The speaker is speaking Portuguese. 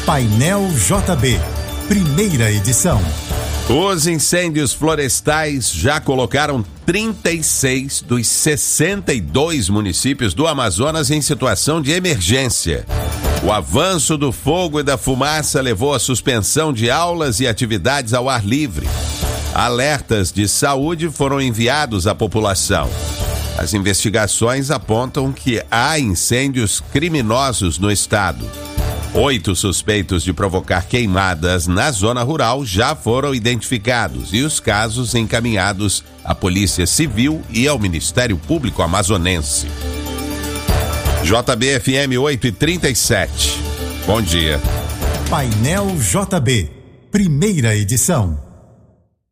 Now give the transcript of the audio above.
Painel JB, primeira edição. Os incêndios florestais já colocaram 36 dos 62 municípios do Amazonas em situação de emergência. O avanço do fogo e da fumaça levou à suspensão de aulas e atividades ao ar livre. Alertas de saúde foram enviados à população. As investigações apontam que há incêndios criminosos no estado. 8 suspeitos de provocar queimadas na zona rural já foram identificados e os casos encaminhados à Polícia Civil e ao Ministério Público Amazonense. JB-FM 8h37. Bom dia. Painel JB, primeira edição.